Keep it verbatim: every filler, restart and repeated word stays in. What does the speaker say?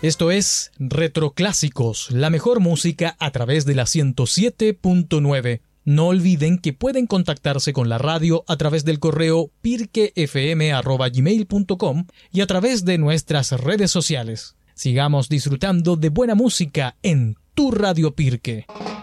Esto es Retroclásicos, la mejor música a través de la ciento siete punto nueve. No olviden que pueden contactarse con la radio a través del correo pirquefm arroba gmail punto com y a través de nuestras redes sociales. Sigamos disfrutando de buena música en tu Radio Pirque.